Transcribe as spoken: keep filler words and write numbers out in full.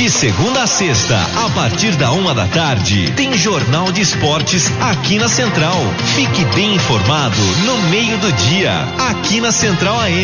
De segunda a sexta, a partir da uma da tarde, tem Jornal de Esportes aqui na Central. Fique bem informado no meio do dia, aqui na Central A M.